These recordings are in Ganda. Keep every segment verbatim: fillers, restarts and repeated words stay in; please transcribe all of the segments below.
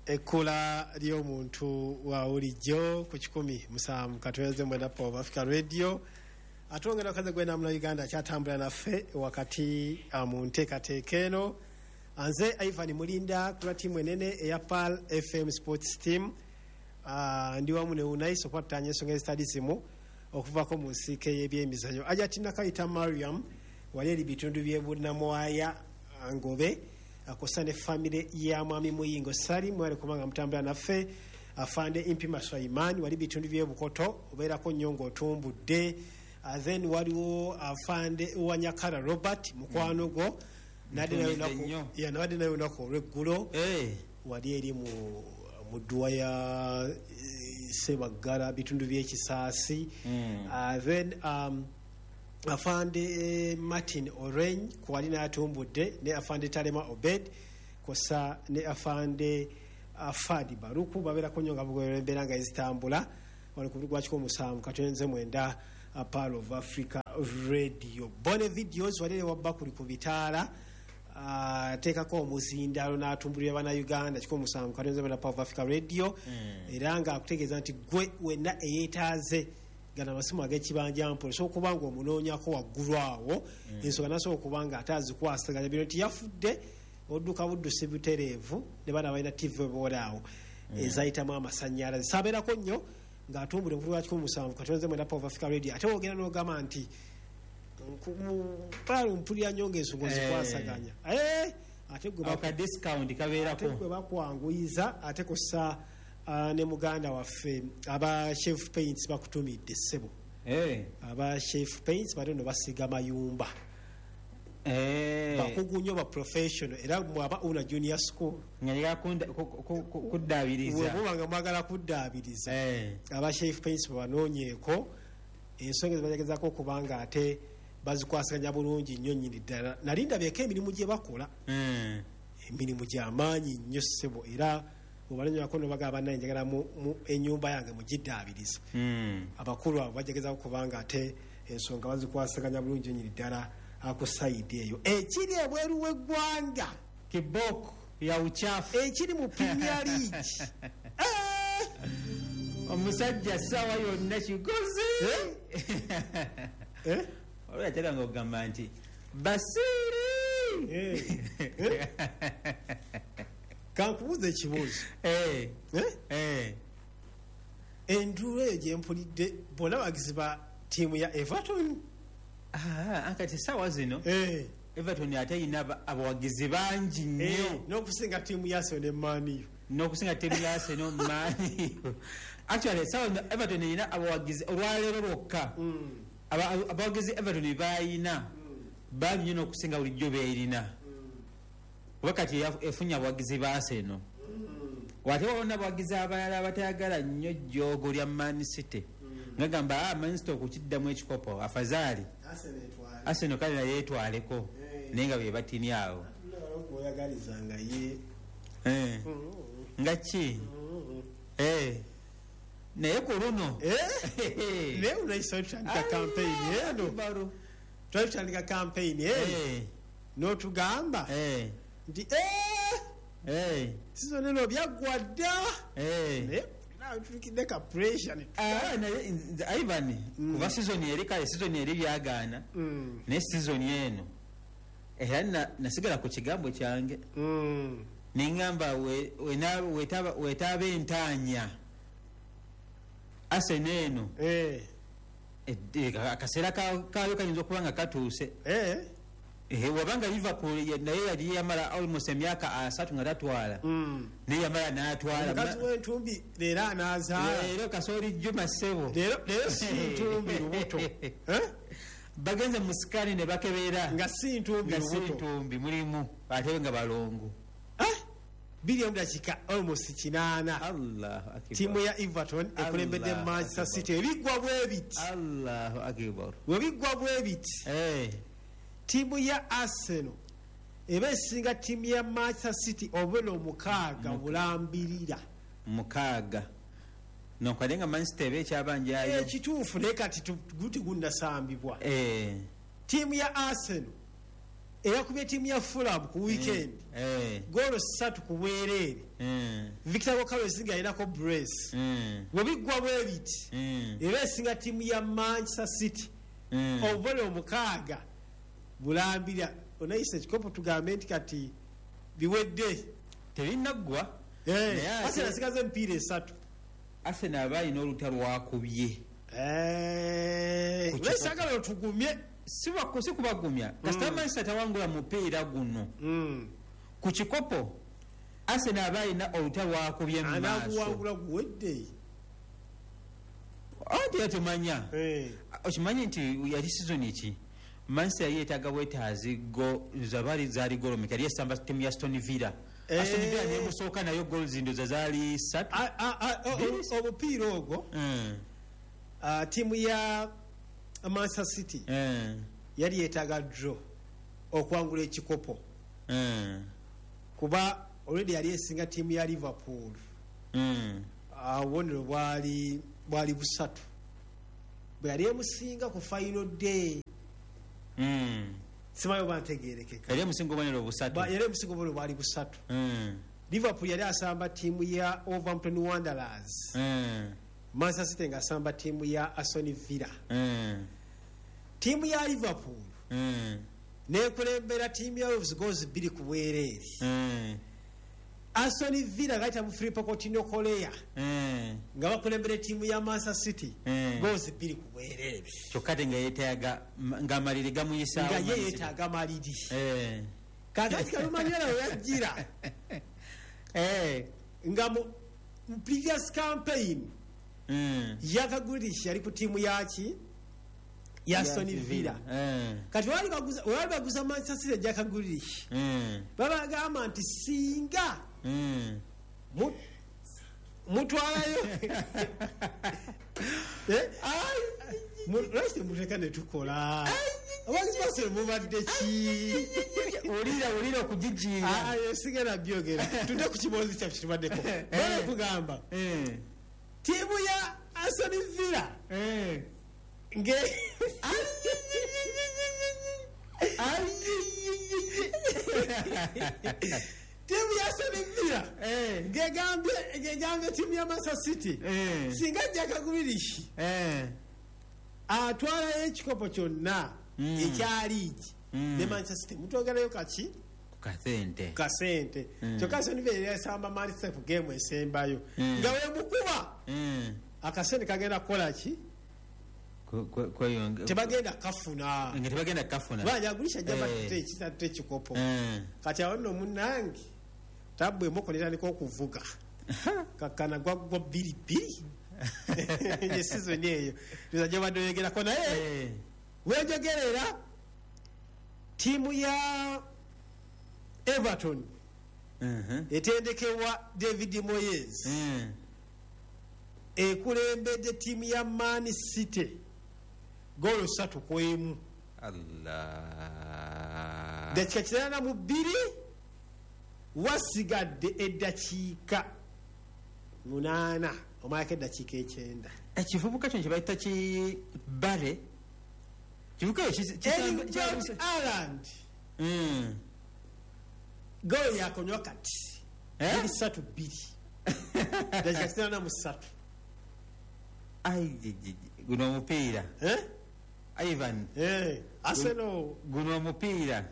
Ekula ly'omuntu wa bulijjo ku kikumi musanvu katweze mwenda Power Africa Radio atongera kaze gwena mu Uganda kyatambula naffe wakati mu nteekateeka eno anze Ivan Mulinda kula timu enene eya Pal F M Sports Team uh, ndi wamu ne Unai sopatanye ensonga ezitalizimu okuvako mu nsiike y'ebyemizannyo ajatina Kayita Mariam wali eri bitundu by'Ebunamwaya Ngobe akosane family ya mwami Muyingo Sali mwale kumanga mutambula naffe afande Impima Swaimani wali bitundu by'Ebukoto obeera ko Nyongo Otumbudde uh, then waliwo afande Wanyakara Robert mukwano go mm. nadi nayo nako ya nadi nayo nako regulo eh wali eri mu mudwa ya uh, Sebagara bitundu by'Ekisaasi mm. uh, then um afande Martin Orange kwali na Atumbudde ne afande Talema Obed kosa ne afande Afadi Baruku babera konyonga bugwembera nga izitambula wali kubigwa kiko musanvu katwenze mwenda a Pal of Africa Radio bone videos wali wabakuli kubitala uh, teka ko muzindalo na atumbulira bana Uganda kiko musanvu katwenze mwenda Pal of Africa Radio mm. eranga akutegeza nti gwe wena eyetaze gana masimu agekibanja mpo so kubanga omunoonya ko waggulwawo mm. ensonga naso kubanga atazi kwasaganya bino ti yafudde odduka buddu sibuterevu ne bana balina T V borawo mm. ezaitamu amasanyalaze sabeerako nnyo ng'atumbule mvulwa kiko musanvu katonze mwenda Pal of Africa Radio ate ogenda n'ogamba nti palo mpulira nyonga ensonga zikwasaganya eh ate gwe baka discount kabeerako ate gwe bakwanguyiza ate kosa Uh, ne muganda waffe aba Chef Paints bakutumidde sebo eh aba Chef Paints bado no basiga mayumba eh bakugunyo ba professional era mwaba una junior school nyalika kudabiriza wabanga magala kudabiriza eh aba Chef Paints banonyeko ensonga zibagezako kubanga ate bazikwasaganya bulungi nnyo nyini ddala nalinda byeke emirimu gye bakola mm emirimu gy'amaanyi nnyo sebo era obalenyo yakono bagaba naye njagala mu, mu enyumba yange mugiddaabiriza mm. abakulu abo bajegeza kubanga ate ensonga bazikwasaganya bulungi nyiri ddala akusaidi eyo ekiri ebweru w'eggwanga kiboko ya uchafu ekiri mu Premier League omusajja sawa yonna kigozi eh olwa tera ngogamba nti Basiri eh eh kankubuze ekibuuzo eh eh eh endulu eje mpulidde bona bagizi ba tiimu ya Everton ah akati sawa zino eh Everton ate ina abawagizi bangi nnyo eh n'okusinga tiimu ya Arsenal ne Man U n'okusinga tiimu ya Arsenal ne Man U actually sawa Everton ina abawagizi olwaleero lwokka mm. abawagizi Everton bayina mm. bangi nnyo n'okusinga bulijjo beerina wakati efunya abawagizi ba Arsenal mm. wate wabona abawagizi abalala abatayagala nnyo jjogo lya Man City mm. ngagamba ah Man City okukiddamu ekikopo afazali Arsenal kale naye etwaleko hey. Nenga bye batini awo oyagalizanga ye eh mm. ngachi mm. eh naye ku luno eh leo unaisotandika campaign yeno baro twatandika campaign eh no tugamba eh ndi eh eh sizo neno byagwadda eh ne na tukide ka pressure ah na Ivan kuva season yeri kale season yeri byagana mm. ne season yeno era na nasigala ku kigambo kyange mm. ningamba we wena wetaba wetaba entanya aseneno eh akasera ka kayo kanyinzo kubanga katuuse eh eh wabanga Liverpool naye yali yamala almost emyaka asatu nga tatwala mm. ne yamala natwala kazi wentumbi lera anazaala lero kasori Juma Sebo lero lero si ntumbi lubuto eh bagenze musikani ne bakebera nga si ntumbi lubuto nga si ntumbi mulimu ate nga balongo ah biliyo mdachika almost kinana Allahu akbar timu ya Everton ekulembedde Manchester City ebigwa bwebiti Allahu akbar webigwa bwebiti eh timu ya Arsenal ebesinga timu ya Manchester City obelo mukaaga bulambirira mukaaga nokalenga Manchester be kyabanja eh kituufu ne kati guti gunda sambibwa eh timu ya Arsenal eyakubye ttiimu ya Fulham ku weekend goolo ssatu ku bwereere Victor Gokales nga alinako brace bwe biggwa bwe biti era esinga ttiimu ya Manchester City obubole omukaaga bulambira onayisa ekikopo tugambe nti kati biwedde tebinaggwa Arsenal asigaze emipiira esatu Arsenal abalina oluta lwakubye lesagala otugumye si kubagumya kasita Manchester tawangula mupiira guno ku kikopo Arsenal abalina oluta lwakubye mu maaso anaguwangula guwedde ati yatumanya okimanyi nti yali season ki Manchester yeetaaga bwetaazi go zabali zaali golo meka yali esamba ttiimu ya Aston Villa Aston Villa ne musooka nayo goal zindoza zaali ssatu obupiira ogwo ttiimu ya Manchester City yali yeetaaga draw okwangula ekikopo kuba already yali esinga ttiimu ya Liverpool obubonero bwali bwali busatu bwe yali emusinga ku final day simayo bantegerekeka yali emusinga obubonero busatu yali emusinga obubonero bwali busatu Liverpool yali asamba ttiimu ya Wolverhampton Wanderers Manchester City nga asamba ttiimu ya Aston Villa ttiimu ya Liverpool nekulembera ttiimu ya Wolves goals bbiri ku bwereere Aston Villa gaita mu Filippo Coutinho Korea nga bakulembera ttiimu ya Manchester City goals bbiri ku bwereere kyokka nga yeetaaga nga maliri gamuyisaawo nga ye yeetaaga maliri kakati kalumanyera we yajjira nga mu previous campaign Jack Grealish yali ku ttiimu yaki ya Aston Villa kati wali baguza wali baguza Manchester City Jack Grealish babagamba nti singa mutwalayo Rest muteka ne tukola abali bose mubadde ki olira olira okujijira ah yesigera byogera tudde ku kibozi kya kitubaddeko bale kugamba timu ya Aston Villa nge timu ya Aston Villa nge gambye nge gambye timu ya Manchester City singa Jack Grealish atwala ekikopo kyonna ekyali iki ne Manchester City mutogerayo kaki kasente kasente kyokka Aston Villa yasamba Manchester ku game esembayo nga we mukuba akasente kagenda kukola ki tebagenda kafuna tebagenda kafuna banyagulisha jaba tete ekitate ekikopo kati awo nno munnange tabwe mukoleraniko okuvuga kakana gwagwa bbiri bbiri ye season eyo tuzajja badoyegerako naye wejogerera tiimu ya Everton etendekewa David Moyes ekulembedde tiimu ya Man City goolo ssatu ku emu Allah dakika kirana mu bbiri wasigadde eddakiika munaana omwaka eddakiika ekyenda ekivubuka kyo kibayita ki bare kivubuka Ireland goolo yakonywa kati biri ssatu bbiri dakika kirana mu ssatu guno omupiira Ivan Arsenal guno omupiira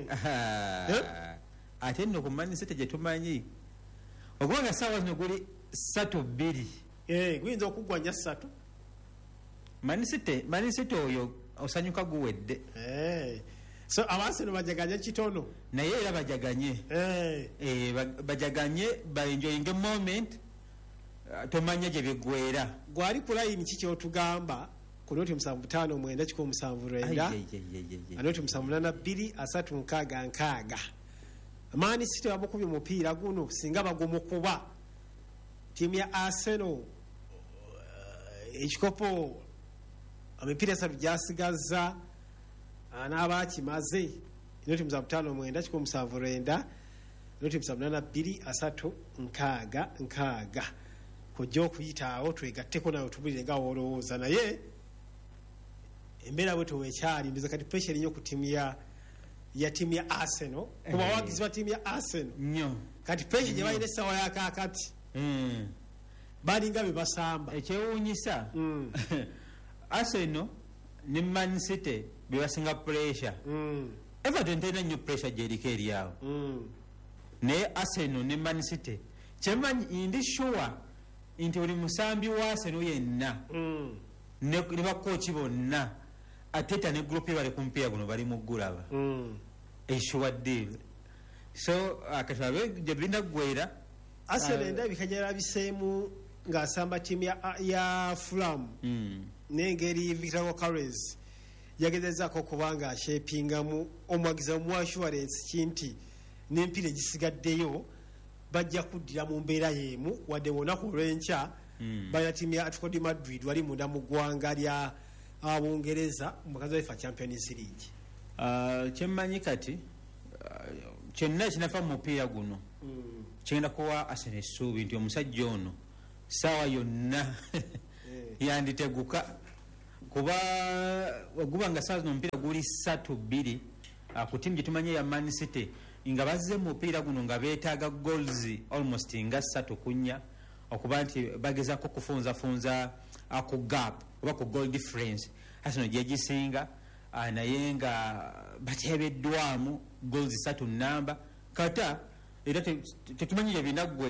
ate nno ku Man City gye tumanyi okubanga saawa zino guli ssatu bbiri guyinza okuggwanya ssatu Man City Man City oyo osanyuka guwedde so abaaseno bajaganye kitono naye era bajaganye bajaganye baenjoyinge moment tomanya gye biggwera gwali ku layini ki kyotugamba ku noti musanvu ttaano mwenda kikumi musanvu lwenda anoti musanvu munaana bbiri asatu nkaaga nkaaga Man City bamukubye omupiira guno singa bagumukuba ttiimu ya Arsenal ekikopo emipiira esatu gyasigaza n'abakimaze noti musanvu ttaano mwenda kikumi musanvu lwenda noti musanvu munaana bbiri asatu nkaaga nkaaga kujja okuyitaawo twegatteko nawe tubulire nga woolowooza naye embeera bwe toweekyali ndoza kati pressure nnyo ku ttiimu ya ya tiimu ya Arsenal ku bawagizi ba tiimu ya Arsenal nnyo kati pressure gye balina essaawa ya kaakati Mm. balinga be basamba ekyewuunyisa Mm. Arsenal ne Man City be basinga pressure Mm. Everton terina nnyo pressure gyeriko eri awo Mm. naye Arsenal ne Man City kyemanyi ndi sure nti buli musambi wa Arsenal yenna Mm. ne ne bakooki bonna ateta ne group ye bali ku mupiira guno bali mu ggulaba Mm. esure deal so akatabe gye birina ggwera Arsenal Ah. endabika gyerabiseemu ng'asamba ttiimu ya, ya Fulham Mm. n'engeri Victor Gyokeres yagezezaako okuba nga akyepingamu omuwagizi omu assurance kinti n'empiira egisigaddeyo bajja kuddira mu mbeera y'emu wadde mu lunaku olw'enkya Mm. balina ttiimu ya Atletico de Madrid wali munda mu ggwanga lya uh, Bungereza mu mukazi waifa Champions League. Ah, kyemmanyi kati ah, kyonna ekinafa mu mupiira guno Mm. kigenda kuwa Arsenal essuubi nti omusajja ono saawa yonna yanditeguka kuba waguba nga saawa zino omupiira guli ssatu bbiri ah, ku tiimu gye tumanye ya Man City nga bazze mu mupiira guno nga beetaaga goals almost nga ssatu ku nnya okuba nti bagezako kufunzafunza ah, ku gap oba ku goal difference Arsenal gye gisinga ah, naye nga bateebeddwamu goals ssatu namba kata era tetumanyi gye binaggwe